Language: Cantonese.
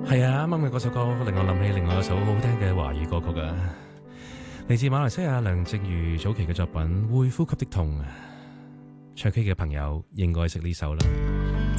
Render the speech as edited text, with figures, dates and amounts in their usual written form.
係啊，啱啱嘅嗰首歌令我諗起另外一首好好聽嘅華語歌曲啊，嚟自馬來西亞梁靜茹早期嘅作品《會呼吸的痛》，唱 K 嘅朋友應該識呢首啦。